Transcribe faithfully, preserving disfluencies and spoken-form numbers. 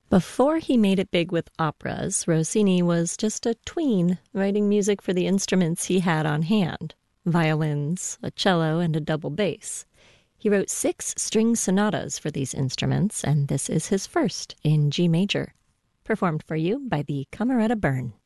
Before he made it big with operas, Rossini was just a tween, writing music for the instruments he had on hand: violins, a cello, and a double bass. He wrote six string sonatas for these instruments, and this is his first in G major, performed for you by the Cameretta Bern.